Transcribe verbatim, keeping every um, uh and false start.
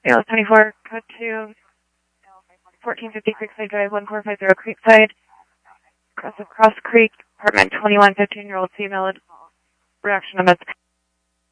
A L S twenty-four, code two, fourteen fifty Creekside Drive, one four five zero Creekside, cross of Cross Creek, apartment twenty-one, fifteen-year-old female, reaction of